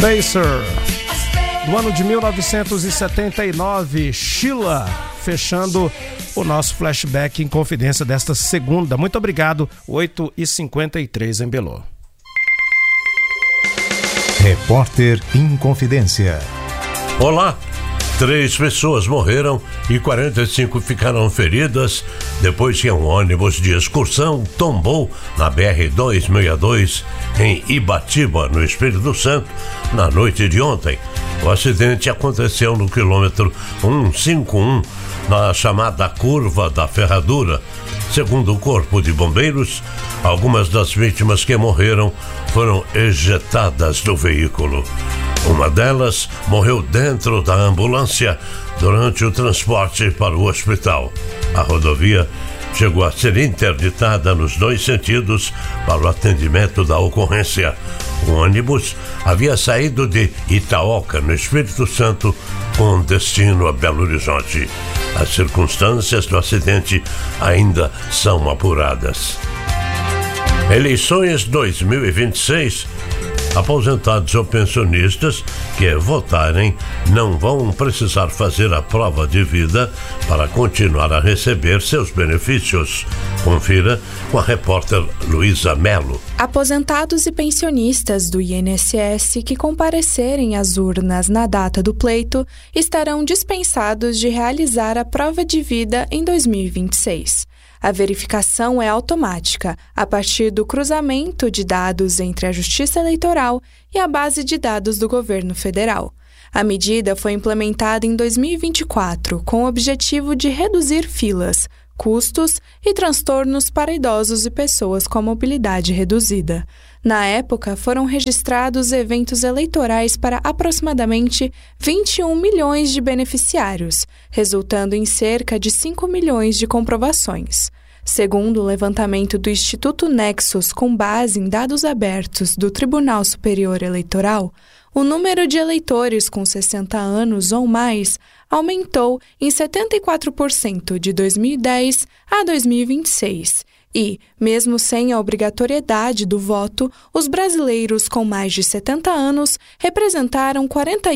Pacer, do ano de 1979, Sheila, fechando o nosso flashback em confidência desta segunda. Muito obrigado, 8h53 em Belô. Repórter em Confidência. Olá, 3 pessoas morreram e 45 ficaram feridas depois que um ônibus de excursão tombou na BR-262 em Ibatiba, no Espírito Santo, na noite de ontem. O acidente aconteceu no quilômetro 151, na chamada Curva da Ferradura. Segundo o Corpo de Bombeiros, algumas das vítimas que morreram foram ejetadas do veículo. Uma delas morreu dentro da ambulância durante o transporte para o hospital. A rodovia chegou a ser interditada nos 2 sentidos para o atendimento da ocorrência. O ônibus havia saído de Itaoca, no Espírito Santo, com destino a Belo Horizonte. As circunstâncias do acidente ainda são apuradas. Eleições 2026. Aposentados ou pensionistas que votarem não vão precisar fazer a prova de vida para continuar a receber seus benefícios. Confira com a repórter Luísa Melo. Aposentados e pensionistas do INSS que comparecerem às urnas na data do pleito estarão dispensados de realizar a prova de vida em 2026. A verificação é automática, a partir do cruzamento de dados entre a Justiça Eleitoral e a base de dados do governo federal. A medida foi implementada em 2024, com o objetivo de reduzir filas, custos e transtornos para idosos e pessoas com a mobilidade reduzida. Na época, foram registrados eventos eleitorais para aproximadamente 21 milhões de beneficiários, resultando em cerca de 5 milhões de comprovações. Segundo o levantamento do Instituto Nexus, com base em dados abertos do Tribunal Superior Eleitoral, o número de eleitores com 60 anos ou mais aumentou em 74% de 2010 a 2026. E, mesmo sem a obrigatoriedade do voto, os brasileiros com mais de 70 anos representaram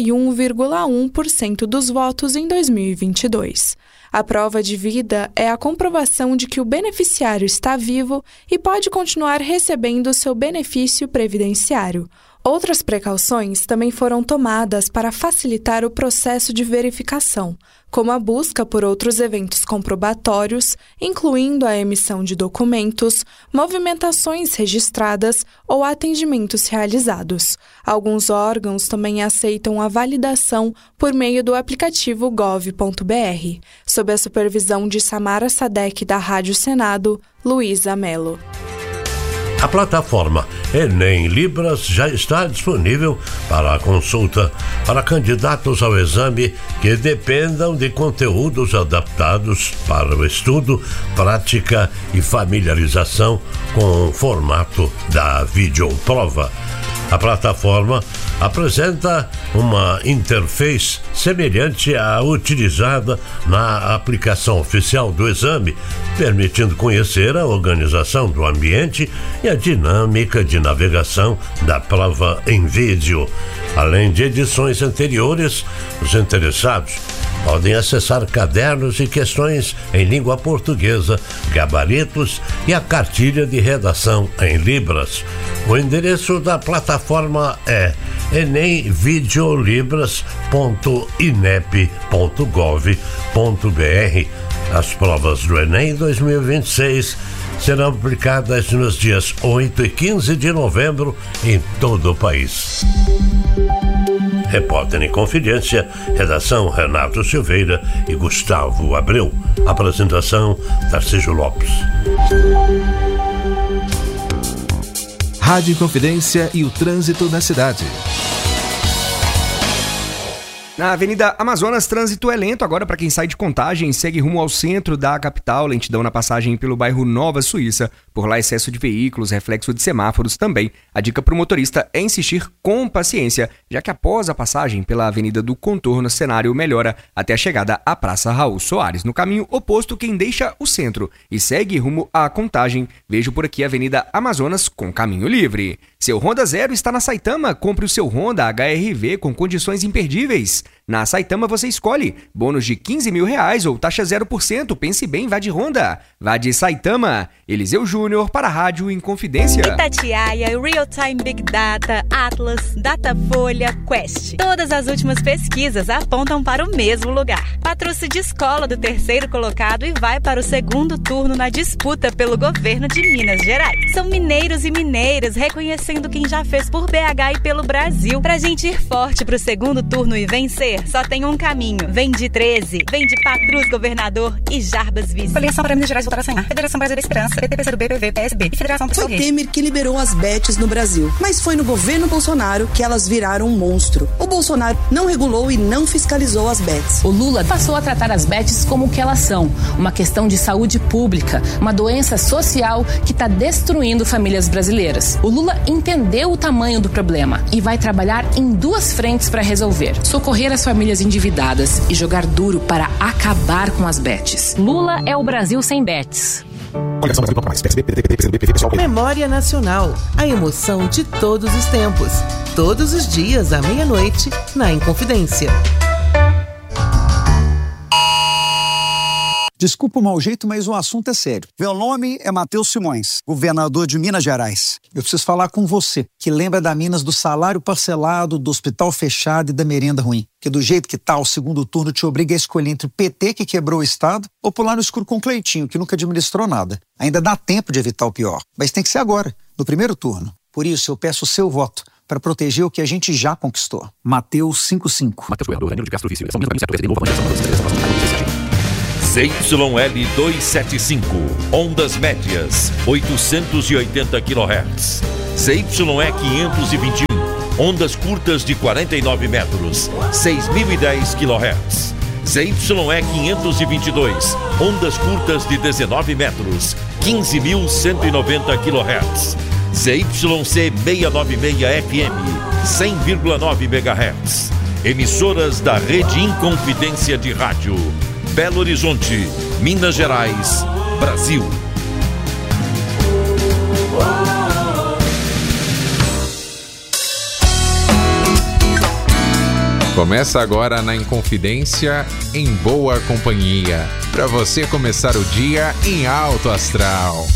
41,1% dos votos em 2022. A prova de vida é a comprovação de que o beneficiário está vivo e pode continuar recebendo seu benefício previdenciário. Outras precauções também foram tomadas para facilitar o processo de verificação, como a busca por outros eventos comprobatórios, incluindo a emissão de documentos, movimentações registradas ou atendimentos realizados. Alguns órgãos também aceitam a validação por meio do aplicativo gov.br. Sob a supervisão de Samara Sadek, da Rádio Senado, Luísa Melo. A plataforma Enem Libras já está disponível para a consulta para candidatos ao exame que dependam de conteúdos adaptados para o estudo, prática e familiarização com o formato da videoprova. A plataforma apresenta uma interface semelhante à utilizada na aplicação oficial do exame, permitindo conhecer a organização do ambiente e a dinâmica de navegação da prova em vídeo. Além de edições anteriores, os interessados podem acessar cadernos e questões em língua portuguesa, gabaritos e a cartilha de redação em Libras. O endereço da plataforma é enemvideolibras.inep.gov.br. As provas do Enem 2026 serão aplicadas nos dias 8 e 15 de novembro em todo o país. Repórter em Confidência, redação Renato Silveira e Gustavo Abreu. Apresentação Tarcísio Lopes. Rádio Confidência e o trânsito na cidade. Na Avenida Amazonas, trânsito é lento agora para quem sai de Contagem, segue rumo ao centro da capital, lentidão na passagem pelo bairro Nova Suíça. Por lá, excesso de veículos, reflexo de semáforos também. A dica para o motorista é insistir com paciência, já que após a passagem pela Avenida do Contorno, o cenário melhora até a chegada à Praça Raul Soares. No caminho oposto, quem deixa o centro e segue rumo à Contagem, vejo por aqui a Avenida Amazonas com caminho livre. Seu Honda Zero está na Saitama. Compre o seu Honda HR-V com condições imperdíveis. Na Saitama você escolhe bônus de R$15.000 ou taxa 0%. Pense bem, vá de Honda. Vá de Saitama. Eliseu Júnior para a Rádio Inconfidência. Itatiaia, Real Time Big Data, Atlas, Datafolha, Quest. Todas as últimas pesquisas apontam para o mesmo lugar. Patrícia de escola do terceiro colocado e vai para o segundo turno na disputa pelo governo de Minas Gerais. São mineiros e mineiras reconhecendo quem já fez por BH e pelo Brasil. Pra gente ir forte pro segundo turno e vencer, só tem um caminho. Vem de 13, vem de Patrus governador e Jarbas vice. Coligação para Minas Gerais voltar a sonhar. Federação Brasileira da Esperança, PT, PCdoB, PV, PSB e Federação Foi Temer que liberou as bets no Brasil, mas foi no governo Bolsonaro que elas viraram um monstro. O Bolsonaro não regulou e não fiscalizou as bets. O Lula passou a tratar as bets como o que elas são, uma questão de saúde pública, uma doença social que está destruindo famílias brasileiras. O Lula entendeu o tamanho do problema e vai trabalhar em duas frentes para resolver: socorrer as famílias endividadas e jogar duro para acabar com as bets. Lula é o Brasil sem bets. Memória Nacional, a emoção de todos os tempos. Todos os dias à meia-noite, na Inconfidência. Desculpa o mau jeito, mas o assunto é sério. Meu nome é Matheus Simões, governador de Minas Gerais. Eu preciso falar com você, que lembra da Minas do salário parcelado, do hospital fechado e da merenda ruim. Que do jeito que tá, o segundo turno te obriga a escolher entre o PT, que quebrou o Estado, ou pular no escuro com o Cleitinho, que nunca administrou nada. Ainda dá tempo de evitar o pior, mas tem que ser agora, no primeiro turno. Por isso, eu peço o seu voto para proteger o que a gente já conquistou. Mateus 55. Mateus Goiador, Danilo de Castro Vício. ZYL 275, ondas médias, 880 kHz. ZYE 521, ondas curtas de 49 metros, 6.010 kHz. ZYE 522, ondas curtas de 19 metros, 15.190 kHz. ZYC 696 FM, 100,9 MHz. Emissoras da Rede Inconfidência de Rádio. Belo Horizonte, Minas Gerais, Brasil. Começa agora na Inconfidência, em boa companhia, para você começar o dia em alto astral.